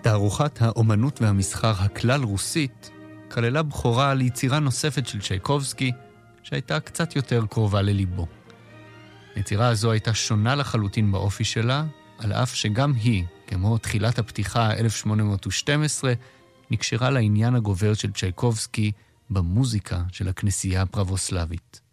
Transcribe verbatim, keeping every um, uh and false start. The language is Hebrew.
תערוכת האומנות והמסחר הכלל רוסית כללה בחורה על יצירה נוספת של צ'ייקובסקי שהייתה קצת יותר קרובה לליבו. היצירה הזו הייתה שונה לחלוטין באופי שלה, על אף שגם היא, כמו תחילת הפתיחה אלף שמונה מאות ושתים עשרה, נקשרה לעניין הגובר של צ'ייקובסקי במוזיקה של הכנסייה הפרבוסלבית.